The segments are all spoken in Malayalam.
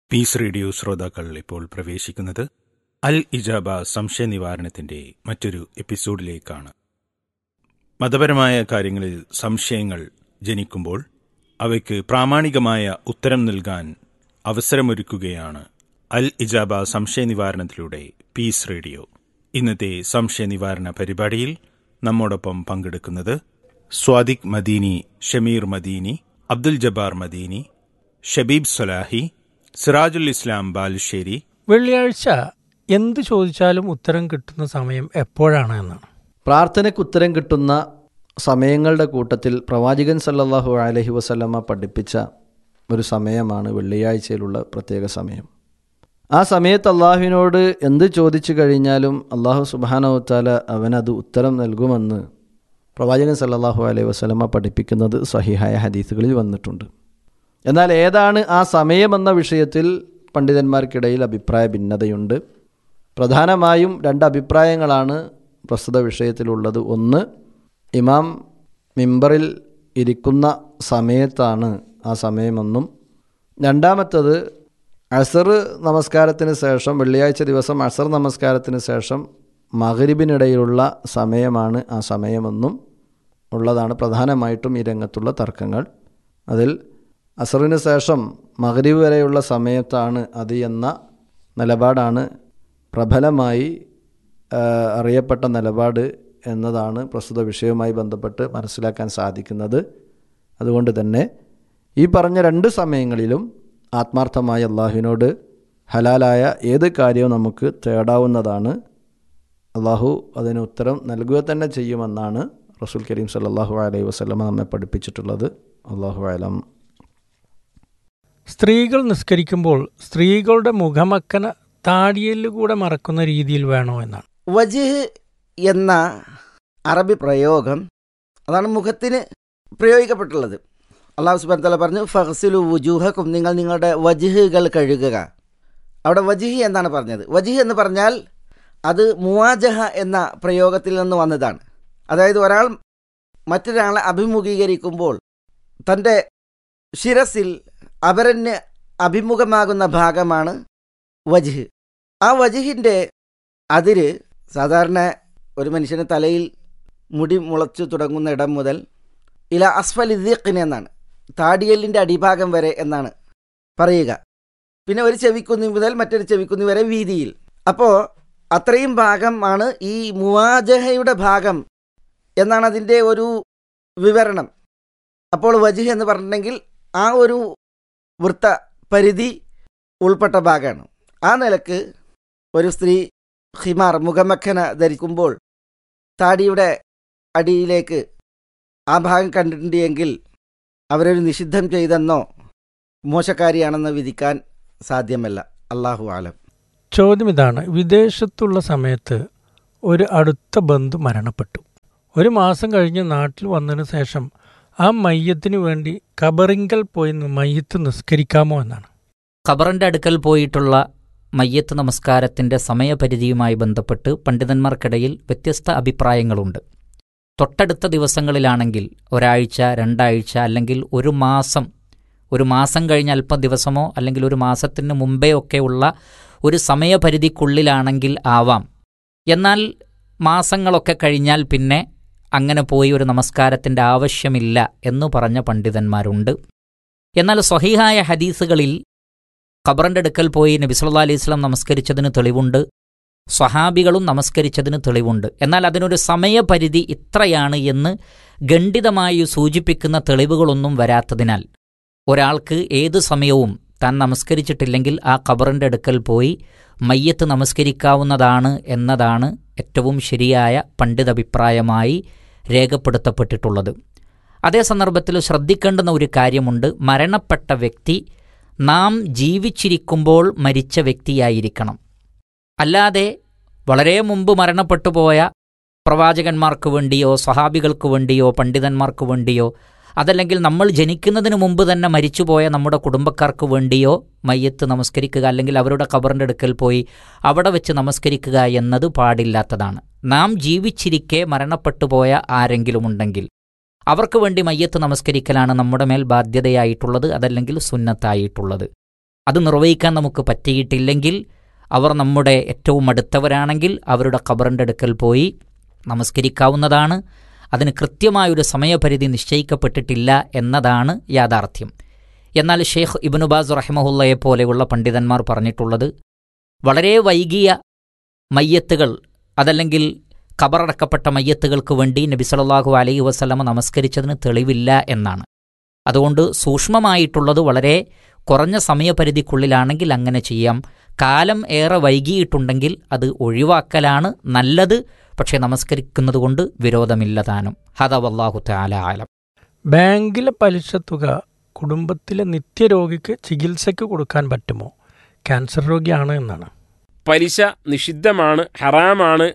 പീസ് റേഡിയോ ശ്രോതാക്കൾ ഇപ്പോൾ പ്രവേശിക്കുന്നത് അൽ ഇജാബ സംശയ നിവാരണത്തിന്റെ മറ്റൊരു എപ്പിസോഡിലേക്കാണ്. മതപരമായ കാര്യങ്ങളിൽ സംശയങ്ങൾ ജനിക്കുമ്പോൾ അവയ്ക്ക് പ്രാമാണികമായ ഉത്തരം നൽകാൻ അവസരമൊരുക്കുകയാണ് അൽ ഇജാബ സംശയ നിവാരണത്തിലൂടെ പീസ് റേഡിയോ. ഇന്നത്തെ സംശയ നിവാരണ പരിപാടിയിൽ നമ്മോടൊപ്പം പങ്കെടുക്കുന്നത് സ്വാദിഖ് മദീനി, ഷമീർ മദീനി, അബ്ദുൽ ജബ്ബാർ മദീനി, ഷബീബ് സലാഹി, സിറാജുൽ ഇസ്ലാം ബാലുശ്ശേരി. വെള്ളിയാഴ്ച എന്ത് ചോദിച്ചാലും ഉത്തരം കിട്ടുന്ന സമയം എപ്പോഴാണ് എന്നാണ്. പ്രാർത്ഥനയ്ക്ക് ഉത്തരം കിട്ടുന്ന സമയങ്ങളുടെ കൂട്ടത്തിൽ പ്രവാചകൻ സല്ലല്ലാഹു അലൈഹി വസല്ലമ പഠിപ്പിച്ച ഒരു സമയമാണ് വെള്ളിയാഴ്ചയിലുള്ള പ്രത്യേക സമയം. ആ സമയത്ത് അള്ളാഹുവിനോട് എന്ത് ചോദിച്ചു കഴിഞ്ഞാലും അള്ളാഹു സുബ്ഹാനഹു വ തആല അവനത് ഉത്തരം നൽകുമെന്ന് പ്രവാചകൻ സല്ലല്ലാഹു അലൈഹി വസല്ലമ പഠിപ്പിക്കുന്നത് സ്വഹീഹായ ഹദീസുകളിൽ വന്നിട്ടുണ്ട്. എന്നാൽ ഏതാണ് ആ സമയമെന്ന വിഷയത്തിൽ പണ്ഡിതന്മാർക്കിടയിൽ അഭിപ്രായ ഭിന്നതയുണ്ട്. പ്രധാനമായും രണ്ട് അഭിപ്രായങ്ങളാണ് പ്രസ്തുത വിഷയത്തിലുള്ളത്. ഒന്ന്, ഇമാം മിമ്പറിൽ ഇരിക്കുന്ന സമയത്താണ് ആ സമയമെന്നും, രണ്ടാമത്തത് അസർ നമസ്കാരത്തിന് ശേഷം, വെള്ളിയാഴ്ച ദിവസം അസർ നമസ്കാരത്തിന് ശേഷം മഗ്രിബിനിടയിലുള്ള സമയമാണ് ആ സമയമെന്നും ഉള്ളതാണ് പ്രധാനമായിട്ടും ഈ രംഗത്തുള്ള തർക്കങ്ങൾ. അതിൽ അസറിന് ശേഷം മഗ്രിബ് വരെയുള്ള സമയത്താണ് അത് എന്ന നിലപാടാണ് പ്രബലമായി അറിയപ്പെട്ട നിലപാട് എന്നതാണ് പ്രസ്തുത വിഷയവുമായി ബന്ധപ്പെട്ട് മനസ്സിലാക്കാൻ സാധിക്കുന്നത്. അതുകൊണ്ട് തന്നെ ഈ പറഞ്ഞ രണ്ട് സമയങ്ങളിലും ആത്മാർത്ഥമായ അള്ളാഹുവിനോട് ഹലാലായ ഏത് കാര്യവും നമുക്ക് തേടാവുന്നതാണ്. അള്ളാഹു അതിന് ഉത്തരം നൽകുക തന്നെ ചെയ്യുമെന്നാണ് റസൂൽ കരീം സല്ലല്ലാഹു അലൈഹി വസല്ലമ നമ്മെ പഠിപ്പിച്ചിട്ടുള്ളത്. അല്ലാഹു അലം. സ്ത്രീകൾ നിസ്കരിക്കുമ്പോൾ സ്ത്രീകളുടെ മുഖമക്കന താടിയല്ലുകൂടെ മറക്കുന്ന രീതിയിൽ വേണോ എന്നാണ്. വജ്ഹ് എന്ന അറബി പ്രയോഗം അതാണ് മുഖത്തിന് പ്രയോഗിക്കപ്പെട്ടുള്ളത്. അല്ലാഹു സുബ്ഹാനഹു വ തആല പറഞ്ഞു, ഫഗ്സിലു വുജൂഹക്കും, നിങ്ങൾ നിങ്ങളുടെ വജ്ഹുകൾ കഴുകുക. അവിടെ വജ്ഹ് എന്നാണ് പറഞ്ഞത്. വജ്ഹ് എന്ന് പറഞ്ഞാൽ അത് മുവാജഹ എന്ന പ്രയോഗത്തിൽ നിന്ന് വന്നതാണ്. അതായത് ഒരാൾ മറ്റൊരാളെ അഭിമുഖീകരിക്കുമ്പോൾ തൻ്റെ ശിരസിൽ അപരന് അഭിമുഖമാകുന്ന ഭാഗമാണ് വജ്ഹ്. ആ വജ്ഹിൻ്റെ അതിര് സാധാരണ ഒരു മനുഷ്യന് തലയിൽ മുടി മുളച്ചു തുടങ്ങുന്ന ഇടം മുതൽ ഇല അസ്ഫലി ദിഖ്ന് എന്നാണ്, താടിയല്ലിൻ്റെ അടിഭാഗം വരെ എന്നാണ് പറയുക. പിന്നെ ഒരു ചെവിക്കുന്നി മുതൽ മറ്റൊരു ചെവിക്കുന്നി വരെ വീതിയിൽ. അപ്പോൾ അത്രയും ഭാഗമാണ് ഈ മുവാജഹയുടെ ഭാഗം എന്നാണ് അതിൻ്റെ ഒരു വിവരണം. അപ്പോൾ വജ്ഹ് എന്ന് പറഞ്ഞിട്ടുണ്ടെങ്കിൽ ആ ഒരു വൃത്ത പരിധി ഉൾപ്പെട്ട ഭാഗമാണ്. ആ നിലക്ക് ഒരു സ്ത്രീ ഹിമാർ മുഖമക്കന ധരിക്കുമ്പോൾ താടിയുടെ അടിയിലേക്ക് ആ ഭാഗം കണ്ടിട്ടുണ്ടെങ്കിൽ അവരൊരു നിഷിദ്ധം ചെയ്തെന്നോ മോശക്കാരിയാണെന്ന് വിധിക്കാൻ സാധ്യമല്ല. അല്ലാഹു ആലം. ചോദ്യം ഇതാണ്: വിദേശത്തുള്ള സമയത്ത് ഒരു അടുത്ത ബന്ധു മരണപ്പെട്ടു. ഒരു മാസം കഴിഞ്ഞ് നാട്ടിൽ വന്നതിന് ശേഷം ആ മയ്യത്തിന് വേണ്ടി ഖബറിങ്കൽ പോയി മയ്യത്ത് നിസ്കരിക്കാമോ എന്നാണ്. ഖബറിൻ്റെ അടുക്കൽ പോയിട്ടുള്ള മയ്യത്ത് നമസ്കാരത്തിൻ്റെ സമയപരിധിയുമായി ബന്ധപ്പെട്ട് പണ്ഡിതന്മാർക്കിടയിൽ വ്യത്യസ്ത അഭിപ്രായങ്ങളുണ്ട്. തൊട്ടടുത്ത ദിവസങ്ങളിലാണെങ്കിൽ ഒരാഴ്ച, രണ്ടാഴ്ച, അല്ലെങ്കിൽ ഒരു മാസം കഴിഞ്ഞ് അല്പം ദിവസമോ അല്ലെങ്കിൽ ഒരു മാസത്തിന് മുമ്പേ ഒക്കെ ഉള്ള ഒരു സമയപരിധിക്കുള്ളിലാണെങ്കിൽ ആവാം. എന്നാൽ മാസങ്ങളൊക്കെ കഴിഞ്ഞാൽ പിന്നെ അങ്ങനെ പോയി ഒരു നമസ്കാരത്തിൻ്റെ ആവശ്യമില്ല എന്നു പറഞ്ഞ പണ്ഡിതന്മാരുണ്ട്. എന്നാൽ സ്വഹീഹായ ഹദീസുകളിൽ ഖബറിൻ്റെ അടുക്കൽ പോയി നബി സല്ലല്ലാഹു അലൈഹി വസല്ലം നമസ്കരിച്ചതിന് തെളിവുണ്ട്, സ്വഹാബികളും നമസ്കരിച്ചതിന് തെളിവുണ്ട്. എന്നാൽ അതിനൊരു സമയപരിധി ഇത്രയാണ് എന്ന് ഖണ്ഡിതമായി സൂചിപ്പിക്കുന്ന തെളിവുകളൊന്നും വരാത്തതിനാൽ ഒരാൾക്ക് ഏതു സമയവും താൻ നമസ്കരിച്ചിട്ടില്ലെങ്കിൽ ആ ഖബറിൻ്റെ അടുക്കൽ പോയി മയ്യത്ത് നമസ്കരിക്കാവുന്നതാണ് എന്നതാണ് ഏറ്റവും ശരിയായ പണ്ഡിതാഭിപ്രായമായി രേഖപ്പെടുത്തപ്പെട്ടിട്ടുള്ളത്. അതേ സന്ദർഭത്തിൽ ശ്രദ്ധിക്കേണ്ടുന്ന ഒരു കാര്യമുണ്ട്. മരണപ്പെട്ട വ്യക്തി നാം ജീവിച്ചിരിക്കുമ്പോൾ മരിച്ച വ്യക്തിയായിരിക്കണം. അല്ലാതെ വളരെ മുമ്പ് മരണപ്പെട്ടു പോയ പ്രവാചകന്മാർക്ക് വേണ്ടിയോ സ്വഹാബികൾക്ക് വേണ്ടിയോ പണ്ഡിതന്മാർക്ക് വേണ്ടിയോ അതല്ലെങ്കിൽ നമ്മൾ ജനിക്കുന്നതിന് മുമ്പ് തന്നെ മരിച്ചുപോയ നമ്മുടെ കുടുംബക്കാർക്ക് വേണ്ടിയോ മയ്യത്ത് നമസ്കരിക്കുക അല്ലെങ്കിൽ അവരുടെ ഖബറിൻ്റെ അടുക്കൽ പോയി അവിടെ വെച്ച് നമസ്കരിക്കുക എന്നത് പാടില്ലാത്തതാണ്. നാം ജീവിച്ചിരിക്കെ മരണപ്പെട്ടു പോയ ആരെങ്കിലും ഉണ്ടെങ്കിൽ അവർക്ക് വേണ്ടി മയ്യത്ത് നമസ്കരിക്കലാണ് നമ്മുടെ മേൽ ബാധ്യതയായിട്ടുള്ളത്, അതല്ലെങ്കിൽ സുന്നത്തായിട്ടുള്ളത്. അത് നിർവഹിക്കാൻ നമുക്ക് പറ്റിയിട്ടില്ലെങ്കിൽ, അവർ നമ്മുടെ ഏറ്റവും അടുത്തവരാണെങ്കിൽ അവരുടെ ഖബറിൻ്റെ അടുക്കൽ പോയി നമസ്കരിക്കാവുന്നതാണ്. അതിന് കൃത്യമായൊരു സമയപരിധി നിശ്ചയിക്കപ്പെട്ടിട്ടില്ല എന്നതാണ് യാഥാർത്ഥ്യം. എന്നാൽ ഷെയ്ഖ് ഇബ്നു ബാസ് റഹിമഹുല്ലയെ പോലെയുള്ള പണ്ഡിതന്മാർ പറഞ്ഞിട്ടുള്ളത്, വളരെ വൈകിയ മയ്യത്തുകൾ അതല്ലെങ്കിൽ ഖബറടക്കപ്പെട്ട മയ്യത്തുകൾക്ക് വേണ്ടി നബി സല്ലല്ലാഹു അലൈഹി വസല്ലമ നമസ്കരിച്ചതിന് തെളിവില്ല എന്നാണ്. അതുകൊണ്ട് സൂക്ഷ്മമായിട്ടുള്ളത് വളരെ കുറഞ്ഞ സമയപരിധിക്കുള്ളിലാണെങ്കിൽ അങ്ങനെ ചെയ്യാം. കാലം ഏറെ വൈകിയിട്ടുണ്ടെങ്കിൽ അത് ഒഴിവാക്കലാണ് നല്ലത്. പക്ഷേ നമസ്കരിക്കുന്നത് കൊണ്ട് വിരോധമില്ലതാനും. ഹദാ വല്ലാഹു തആല ആലം. ബാങ്കിലെ പലിശ തുക കുടുംബത്തിലെ നിത്യരോഗിക്ക് ചികിത്സയ്ക്ക് കൊടുക്കാൻ പറ്റുമോ? ക്യാൻസർ രോഗിയാണ് എന്നാണ്. പലിശ നിഷിദ്ധമാണ്, ഹറാമാണ്.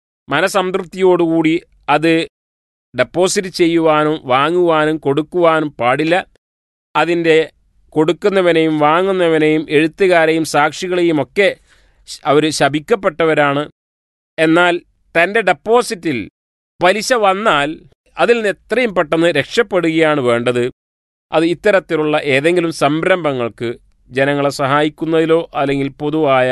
മനസംതൃപ്തിയോടുകൂടി അത് ഡെപ്പോസിറ്റ് ചെയ്യുവാനും വാങ്ങുവാനും കൊടുക്കുവാനും പാടില്ല. അതിൻ്റെ കൊടുക്കുന്നവനെയും വാങ്ങുന്നവനെയും എഴുത്തുകാരെയും സാക്ഷികളെയും ഒക്കെ അവർ ശപിക്കപ്പെട്ടവരാണ്. എന്നാൽ തൻ്റെ ഡെപ്പോസിറ്റിൽ പലിശ വന്നാൽ അതിൽ നിന്ന് എത്രയും പെട്ടെന്ന് രക്ഷപ്പെടുകയാണ് വേണ്ടത്. അത് ഇത്തരത്തിലുള്ള ഏതെങ്കിലും സംരംഭങ്ങൾക്ക് ജനങ്ങളെ സഹായിക്കുന്നതിലോ അല്ലെങ്കിൽ പൊതുവായ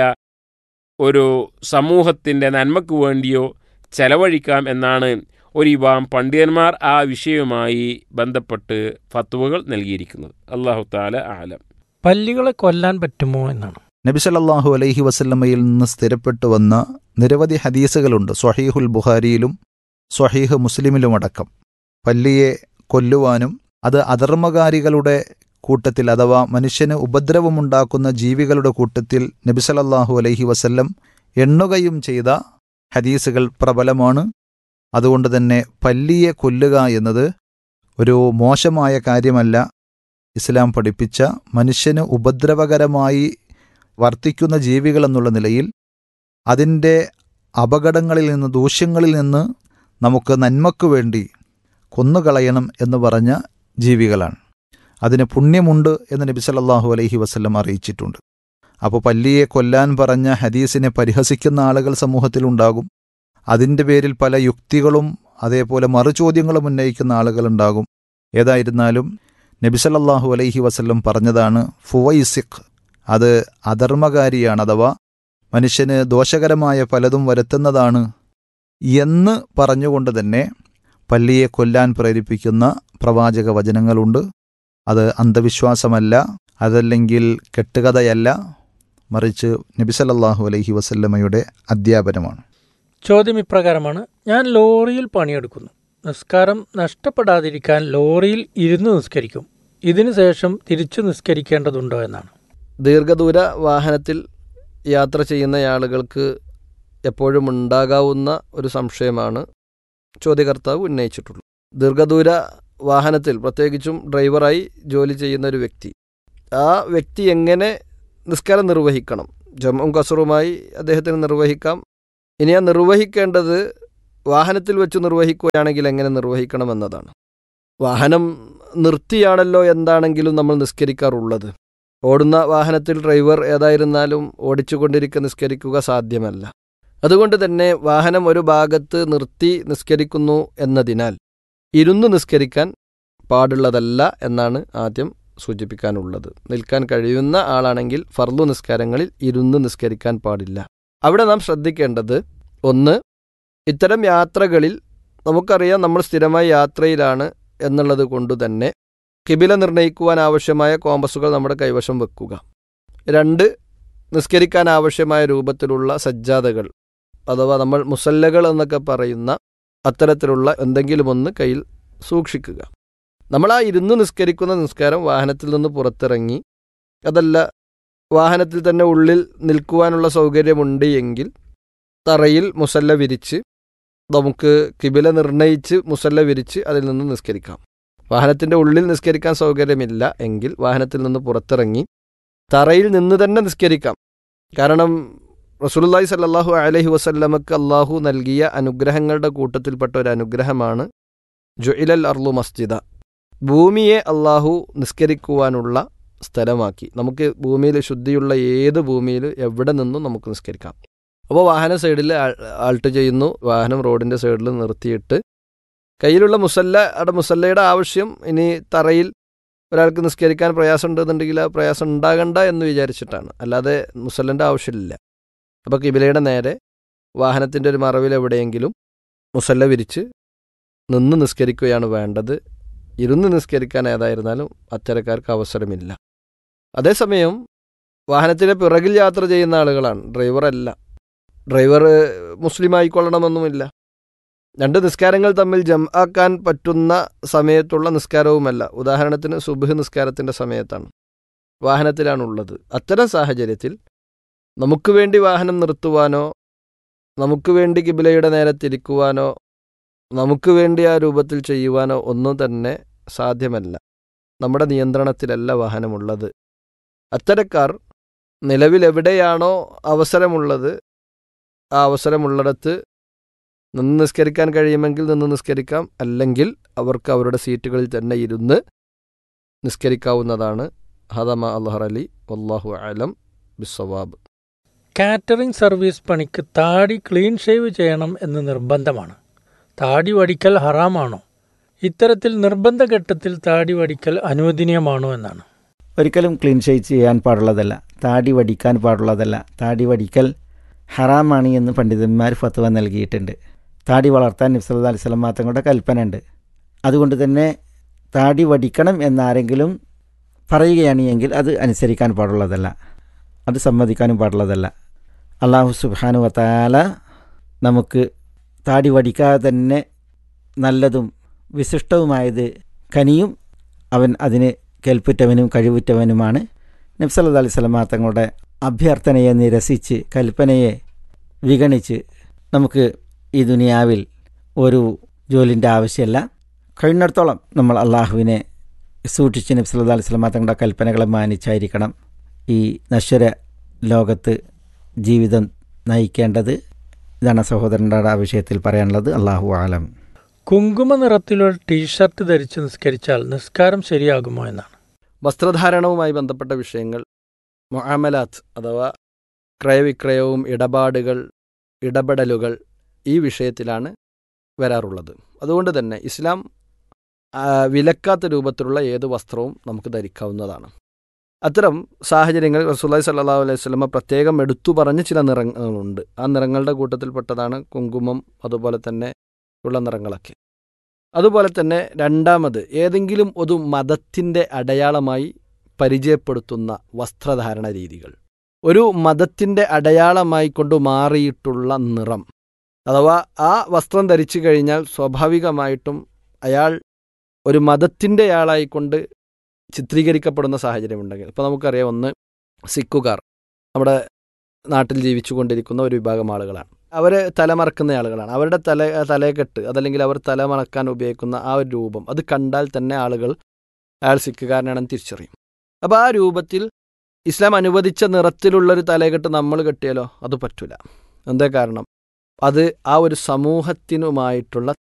ഒരു സമൂഹത്തിൻ്റെ നന്മയ്ക്ക് വേണ്ടിയോ ചെലവഴിക്കാം എന്നാണ് ഒരു വിഭാഗം പണ്ഡിതന്മാർ ആ വിഷയവുമായി ബന്ധപ്പെട്ട് ഫത്വകൾ നൽകിയിരിക്കുന്നത്. അല്ലാഹു തആല ആലം. പല്ലികളെ കൊല്ലാൻ പറ്റുമോ എന്നാണ്. നബി സല്ലല്ലാഹു അലൈഹി വസല്ലമയിൽ നിന്ന് സ്ഥിരപ്പെട്ടു വന്ന നിരവധി ഹദീസുകളുണ്ട്. സ്വഹീഹുൽ ബുഖാരിയിലും സ്വഹീഹ് മുസ്ലിമിലുമടക്കം പല്ലിയെ കൊല്ലുവാനും അത് അധർമ്മകാരികളുടെ കൂട്ടത്തിൽ അഥവാ മനുഷ്യന് ഉപദ്രവമുണ്ടാക്കുന്ന ജീവികളുടെ കൂട്ടത്തിൽ നബി സല്ലല്ലാഹു അലൈഹി വസല്ലം എണ്ണുകയും ചെയ്ത ഹദീസുകൾ പ്രബലമാണ്. അതുകൊണ്ട് തന്നെ പല്ലിയെ കൊല്ലുക എന്നത് ഒരു മോശമായ കാര്യമല്ല. ഇസ്ലാം പഠിപ്പിച്ച മനുഷ്യന് ഉപദ്രവകരമായി വർത്തിക്കുന്ന ജീവികളെന്നുള്ള നിലയിൽ അതിൻ്റെ അപകടങ്ങളിൽ നിന്ന് ദൂഷ്യങ്ങളിൽ നിന്ന് നമുക്ക് നന്മയ്ക്ക് വേണ്ടി കൊന്നുകളയണം എന്ന് പറഞ്ഞ ജീവികളാണ്. അതിന് പുണ്യമുണ്ട് എന്ന് നബി സല്ലല്ലാഹു അലൈഹി വസല്ലം അറിയിച്ചിട്ടുണ്ട്. അപ്പോൾ പല്ലിയെ കൊല്ലാൻ പറഞ്ഞ ഹദീസിനെ പരിഹസിക്കുന്ന ആളുകൾ സമൂഹത്തിലുണ്ടാകും. അതിൻ്റെ പേരിൽ പല യുക്തികളും അതേപോലെ മറുചോദ്യങ്ങളും ഉന്നയിക്കുന്ന ആളുകളുണ്ടാകും. ഏതായിരുന്നാലും നബി സല്ലല്ലാഹു അലൈഹി വസല്ലം പറഞ്ഞതാണ് ഫുവൈസിഖ്, അത് അധർമ്മകാരിയാണ്, അഥവാ മനുഷ്യന് ദോഷകരമായ പലതും വരുത്തുന്നതാണ് എന്ന് പറഞ്ഞുകൊണ്ട് തന്നെ പല്ലിയെ കൊല്ലാൻ പ്രേരിപ്പിക്കുന്ന പ്രവാചക വചനങ്ങളുണ്ട്. അത് അന്ധവിശ്വാസമല്ല, അതല്ലെങ്കിൽ കെട്ടുകഥയല്ല, മറിച്ച് നബി സല്ലല്ലാഹു അലൈഹി വസല്ലമയുടെ അധ്യാപനമാണ്. ചോദ്യം ഇപ്രകാരമാണ്: ഞാൻ ലോറിയിൽ പണിയെടുക്കുന്നു. നിസ്കാരം നഷ്ടപ്പെടാതിരിക്കാൻ ലോറിയിൽ ഇരുന്ന് നിസ്കരിക്കും. ഇതിനു ശേഷം തിരിച്ചു നിസ്കരിക്കേണ്ടതുണ്ടോ എന്നാണ്. ദീർഘദൂര വാഹനത്തിൽ യാത്ര ചെയ്യുന്ന ആളുകൾക്ക് എപ്പോഴും ഉണ്ടാകാവുന്ന ഒരു സംശയമാണ് ചോദ്യകർത്താവ് ഉന്നയിച്ചിട്ടുള്ളത്. ദീർഘദൂര വാഹനത്തിൽ പ്രത്യേകിച്ചും ഡ്രൈവറായി ജോലി ചെയ്യുന്ന ഒരു വ്യക്തി, ആ വ്യക്തി എങ്ങനെ നിസ്കാരം നിർവഹിക്കണം? ജംഉം ഖസ്റുമായി അദ്ദേഹത്തിന് നിർവഹിക്കാം. ഇനി ആ നിർവഹിക്കേണ്ടത് വാഹനത്തിൽ വെച്ച് നിർവഹിക്കുകയാണെങ്കിൽ എങ്ങനെ നിർവഹിക്കണം എന്നതാണ്. വാഹനം നിർത്തിയാണല്ലോ എന്താണെങ്കിലും നമ്മൾ നിസ്കരിക്കാറുള്ളത്. ഓടുന്ന വാഹനത്തിൽ ഡ്രൈവർ ഏതായിരുന്നാലും ഓടിച്ചുകൊണ്ടിരിക്കുക നിസ്കരിക്കുക സാധ്യമല്ല. അതുകൊണ്ട് തന്നെ വാഹനം ഒരു ഭാഗത്ത് നിർത്തി നിസ്കരിക്കുന്നു എന്നതിനാൽ ഇരുന്ന് നിസ്കരിക്കാൻ പാടുള്ളതല്ല എന്നാണ് ആദ്യം സൂചിപ്പിക്കാനുള്ളത്. നിൽക്കാൻ കഴിയുന്ന ആളാണെങ്കിൽ ഫർളു നിസ്കാരങ്ങളിൽ ഇരുന്ന് നിസ്കരിക്കാൻ പാടില്ല. അവിടെ നാം ശ്രദ്ധിക്കേണ്ടത്, ഒന്ന്, ഇത്തരം യാത്രകളിൽ നമുക്കറിയാം നമ്മൾ സ്ഥിരമായി യാത്രയിലാണ് എന്നുള്ളത് കൊണ്ട് തന്നെ ഖിബില നിർണ്ണയിക്കുവാൻ ആവശ്യമായ കോമ്പസുകൾ നമ്മുടെ കൈവശം വെക്കുക. രണ്ട്, നിസ്കരിക്കാൻ ആവശ്യമായ രൂപത്തിലുള്ള സജ്ജാദകൾ അഥവാ നമ്മൾ മുസല്ലകൾ എന്നൊക്കെ പറയുന്ന അത്തരത്തിലുള്ള എന്തെങ്കിലും ഒന്ന് കയ്യിൽ സൂക്ഷിക്കുക. നമ്മൾ ആ ഇരുന്ന് നിസ്കരിക്കുന്ന നിസ്കാരം വാഹനത്തിൽ നിന്ന് പുറത്തിറങ്ങി, അതല്ല വാഹനത്തിൽ തന്നെ ഉള്ളിൽ നിൽക്കുവാനുള്ള സൗകര്യമുണ്ട് എങ്കിൽ തറയിൽ മുസല്ല വിരിച്ച് നമുക്ക് കിബില നിർണയിച്ച് മുസല്ല വിരിച്ച് അതിൽ നിന്ന് നിസ്കരിക്കാം. വാഹനത്തിൻ്റെ ഉള്ളിൽ നിസ്കരിക്കാൻ സൗകര്യമില്ല എങ്കിൽ വാഹനത്തിൽ നിന്ന് പുറത്തിറങ്ങി തറയിൽ നിന്ന് തന്നെ നിസ്കരിക്കാം. കാരണം റസൂലുള്ളാഹി സ്വല്ലല്ലാഹു അലൈഹി വസല്ലമക്ക് അള്ളാഹു നൽകിയ അനുഗ്രഹങ്ങളുടെ കൂട്ടത്തിൽപ്പെട്ട ഒരു അനുഗ്രഹമാണ് ജുഇലൽ അർളു മസ്ജിദ. ഭൂമിയെ അള്ളാഹു നിസ്കരിക്കുവാനുള്ള സ്ഥലമാക്കി. നമുക്ക് ഭൂമിയിൽ ശുദ്ധിയുള്ള ഏത് ഭൂമിയിൽ എവിടെ നിന്നും നമുക്ക് നിസ്കരിക്കാം. അപ്പോൾ വാഹന സൈഡിൽ ആൾട്ട് ചെയ്യുന്നു, വാഹനം റോഡിൻ്റെ സൈഡിൽ നിർത്തിയിട്ട് കയ്യിലുള്ള മുസല്ലയുടെ ആവശ്യം ഇനി തറയിൽ ഒരാൾക്ക് നിസ്കരിക്കാൻ പ്രയാസം ഉണ്ടെന്നുണ്ടെങ്കിൽ ആ പ്രയാസം ഉണ്ടാകണ്ട എന്ന് വിചാരിച്ചിട്ടാണ്, അല്ലാതെ മുസല്ലൻ്റെ ആവശ്യമില്ല. അപ്പോൾ കിബിലയുടെ നേരെ വാഹനത്തിൻ്റെ ഒരു മറവിൽ എവിടെയെങ്കിലും മുസല്ല വിരിച്ച് നിന്ന് നിസ്കരിക്കുകയാണ് വേണ്ടത്. ഇരുന്ന് നിസ്കരിക്കാൻ ഏതായിരുന്നാലും അത്തരക്കാർക്ക് അവസരമില്ല. അതേസമയം വാഹനത്തിൻ്റെ പിറകിൽ യാത്ര ചെയ്യുന്ന ആളുകളാണ്, ഡ്രൈവറല്ല. ഡ്രൈവർ മുസ്ലിം ആയിക്കൊള്ളണമെന്നുമില്ല. രണ്ട് നിസ്കാരങ്ങൾ തമ്മിൽ ജംആക്കാൻ പറ്റുന്ന സമയത്തുള്ള നിസ്കാരവുമല്ല. ഉദാഹരണത്തിന് സുബ്ഹ് നിസ്കാരത്തിൻ്റെ സമയത്താണ്, വാഹനത്തിലാണുള്ളത്. അത്തരം സാഹചര്യത്തിൽ നമുക്ക് വേണ്ടി വാഹനം നിർത്തുവാനോ നമുക്ക് വേണ്ടി കിബിലയുടെ നേരെ തിരിക്കുവാനോ നമുക്ക് വേണ്ടി ആ രൂപത്തിൽ ചെയ്യുവാനോ ഒന്നും തന്നെ സാധ്യമല്ല. നമ്മുടെ നിയന്ത്രണത്തിലല്ല വാഹനമുള്ളത്. അത്തരക്കാർ നിലവിൽ എവിടെയാണോ അവസരമുള്ളത് ആ അവസരമുള്ളിടത്ത് നിന്ന് നിസ്കരിക്കാൻ കഴിയുമെങ്കിൽ നിന്ന് നിസ്കരിക്കാം, അല്ലെങ്കിൽ അവർക്ക് അവരുടെ സീറ്റുകളിൽ തന്നെ ഇരുന്ന് നിസ്കരിക്കാവുന്നതാണ്. ഹദമ അൽഹർ അലി വല്ലാഹു അലം ബിസ്സവാബ്. കാറ്ററിംഗ് സർവീസ് പണിക്ക് താടി ക്ലീൻ ഷേവ് ചെയ്യണം എന്ന് നിർബന്ധമാണ്. താടി വടിക്കൽ ഹറാമാണോ? ഇത്തരത്തിൽ നിർബന്ധ ഘട്ടത്തിൽ താടി വടിക്കൽ അനുവദനീയമാണോ എന്നാണ്. ഒരിക്കലും ക്ലീൻ ഷേവ് ചെയ്യാൻ പാടുള്ളതല്ല, താടി വടിക്കാൻ പാടുള്ളതല്ല. താടി വടിക്കൽ ഹറാമാണ് എന്ന് പണ്ഡിതന്മാർ ഫത്വ നൽകിയിട്ടുണ്ട്. താടി വളർത്താൻ നബി സല്ലല്ലാഹു അലൈഹി വസല്ലം തങ്ങളുടെ കൽപ്പന ഉണ്ട്. അതുകൊണ്ട് തന്നെ താടി വടിക്കണം എന്നാരെങ്കിലും പറയുകയാണ് എങ്കിൽ അത് അനുസരിക്കാൻ പാടുള്ളതല്ല, അത് സമ്മതിക്കാനും പാടുള്ളതല്ല. അല്ലാഹു സുബ്ഹാനഹു വ തആല നമുക്ക് താടി വടിക്കാതെ തന്നെ നല്ലതും വിശിഷ്ടവുമായത് കനിയും. അവൻ അതിന് കേൾപ്പുറ്റവനും കഴിവുറ്റവനുമാണ്. നബി സല്ലല്ലാഹു അലൈഹി വസല്ലം തങ്ങളുടെ അഭ്യർത്ഥനയെ നിരസിച്ച് കൽപ്പനയെ വിഗണിച്ച് നമുക്ക് ഈ ദുനിയാവിൽ ഒരു ജോലിൻ്റെ ആവശ്യമല്ല. കഴിയുന്നിടത്തോളം നമ്മൾ അള്ളാഹുവിനെ സൂക്ഷിച്ച് നബി സല്ലല്ലാഹു അലൈഹി വസല്ലം തങ്ങളുടെ കൽപ്പനകളെ മാനിച്ചായിരിക്കണം ഈ നശ്വര ലോകത്ത് ജീവിതം നയിക്കേണ്ടത്. ഇതാണ് സഹോദരൻ്റെ ആ വിഷയത്തിൽ പറയാനുള്ളത്. അള്ളാഹു ആലം. കുങ്കുമ നിറത്തിലുള്ള ടീഷർട്ട് ധരിച്ച് നിസ്കരിച്ചാൽ നിസ്കാരം ശരിയാകുമോ എന്നാണ്. വസ്ത്രധാരണവുമായി ബന്ധപ്പെട്ട വിഷയങ്ങൾ, മുആമലാത്ത് അഥവാ ക്രയവിക്രയവും ഇടപാടുകൾ ഇടപെടലുകൾ ഈ വിഷയത്തിലാണ് വരാറുള്ളത്. അതുകൊണ്ട് തന്നെ ഇസ്ലാം വിലക്കാത്ത രൂപത്തിലുള്ള ഏത് വസ്ത്രവും നമുക്ക് ധരിക്കാവുന്നതാണ്. അത്തരം സാഹചര്യങ്ങൾ റസൂലുള്ളാഹി സ്വല്ലല്ലാഹു അലൈഹി വസല്ലം പ്രത്യേകം എടുത്തു പറഞ്ഞ ചില നിറങ്ങളുണ്ട്. ആ നിറങ്ങളുടെ കൂട്ടത്തിൽപ്പെട്ടതാണ് കുങ്കുമം, അതുപോലെ തന്നെ ഉള്ള നിറങ്ങളൊക്കെ. അതുപോലെ തന്നെ രണ്ടാമത്, ഏതെങ്കിലും ഒരു മതത്തിൻ്റെ അടയാളമായി പരിചയപ്പെടുത്തുന്ന വസ്ത്രധാരണ രീതികൾ, ഒരു മതത്തിൻ്റെ അടയാളമായി കൊണ്ട് മാറിയിട്ടുള്ള നിറം, അഥവാ ആ വസ്ത്രം ധരിച്ചു കഴിഞ്ഞാൽ സ്വാഭാവികമായിട്ടും അയാൾ ഒരു മതത്തിൻ്റെ ആളായിക്കൊണ്ട് ചിത്രീകരിക്കപ്പെടുന്ന സാഹചര്യമുണ്ടെങ്കിൽ, ഇപ്പോൾ നമുക്കറിയാം, ഒന്ന് സിക്കുകാർ നമ്മുടെ നാട്ടിൽ ജീവിച്ചു കൊണ്ടിരിക്കുന്ന ഒരു വിഭാഗം ആളുകളാണ്. അവർ തലമറക്കുന്ന ആളുകളാണ്. അവരുടെ തലയെക്കെട്ട് അതല്ലെങ്കിൽ അവർ തലമറക്കാൻ ഉപയോഗിക്കുന്ന ആ ഒരു രൂപം അത് കണ്ടാൽ തന്നെ അയാൾ സിക്കുകാരനാണെന്ന് തിരിച്ചറിയും. അപ്പോൾ ആ രൂപത്തിൽ ഇസ്ലാം അനുവദിച്ച നിറത്തിലുള്ളൊരു തലയെക്കെട്ട് നമ്മൾ കെട്ടിയാലോ അത് പറ്റില്ല. എന്താ കാരണം? അത് ആ ഒരു സമൂഹത്തിനുമായിട്ടുള്ള